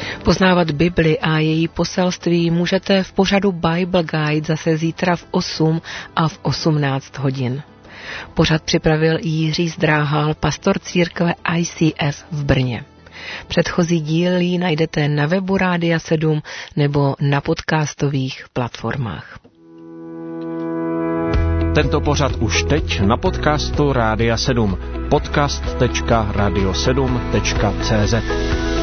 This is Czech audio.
Poznávat Bibli a její poselství můžete v pořadu Bible Guide zase zítra v 8 a v 18 hodin. Pořad připravil Jiří Zdráhal, pastor církve ICF v Brně. Předchozí díly najdete na webu Rádia 7 nebo na podcastových platformách. Tento pořad už teď na podcastu Rádia 7. podcast.radio7.cz